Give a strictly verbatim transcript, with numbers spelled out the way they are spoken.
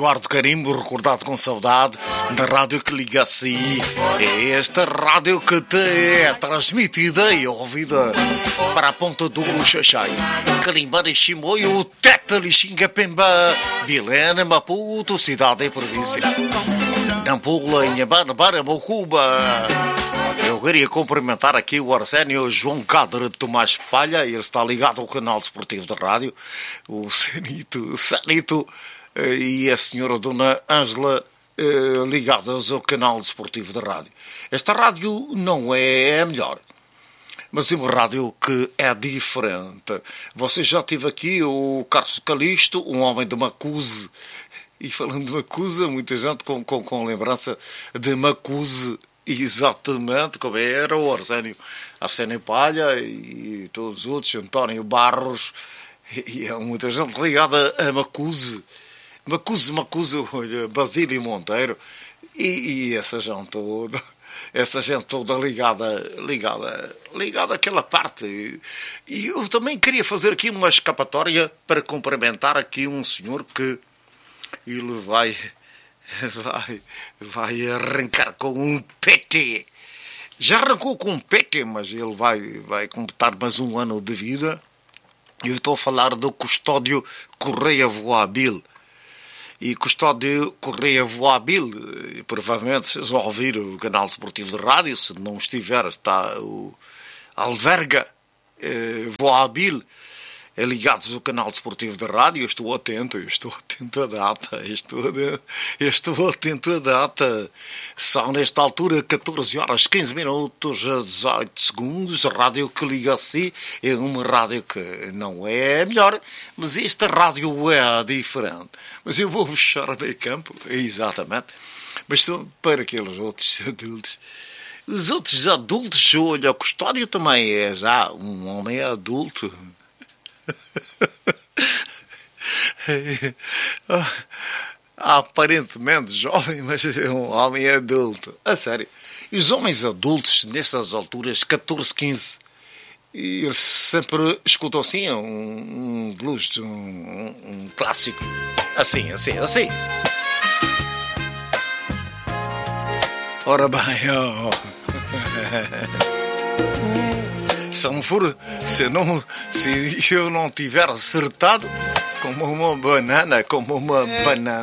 Eduardo Carimbo, recordado com saudade, na rádio que liga assim. É esta rádio que te é transmitida e ouvida para a ponta do Luxaxai. Calimba de Chimoio, Teta Lixinga Pemba, Bilena, Maputo, cidade e província. Nampula, Inhabana, Barabocuba. Eu queria cumprimentar aqui o Arsénio João Cadre de Tomás Palha, ele está ligado ao canal desportivo da rádio, o Sanito, o Sanito e a senhora Dona Ângela ligadas ao canal desportivo da rádio. Esta rádio não é a melhor, mas é uma rádio que é diferente. Você já teve aqui o Carlos Calisto, um homem de Macuse, e falando de Macuse, muita gente com, com, com lembrança de Macuse. Exatamente, como era o Arsénio, Arsénio Palha e todos os outros, António Barros, e, e muita gente ligada a Macuse, Macuse, Macuse, olha, Basílio Monteiro, e, e essa gente toda, essa gente toda ligada, ligada, ligada àquela parte. E, e eu também queria fazer aqui uma escapatória para cumprimentar aqui um senhor que ele vai... Vai, vai arrancar com um P T. Já arrancou com um P T, mas ele vai, vai completar mais um ano de vida. Eu estou a falar do Custódio Correia Voabil. E Custódio Correia Voabil, provavelmente vocês vão ouvir o canal desportivo de rádio, se não estiver, está o Alverga eh, Voabil. É ligados ao canal desportivo da rádio. Eu estou atento, eu estou atento à data, eu estou, eu estou atento à data. São nesta altura catorze horas quinze minutos a dezoito segundos. A rádio que liga assim é uma rádio que não é a melhor, mas esta rádio é diferente. Mas eu vou fechar a meio campo, exatamente. Mas estou para aqueles outros adultos. Os outros adultos, olha, o Custódio também é já um homem adulto. Aparentemente jovem, mas é um homem adulto. A sério. E os homens adultos, nessas alturas, catorze, quinze, e eles sempre escutam assim um, um blues, um, um clássico. Assim, assim, assim. Ora bem, oh. Se, não for, se, não, se eu não tiver acertado, como uma banana, como uma banana.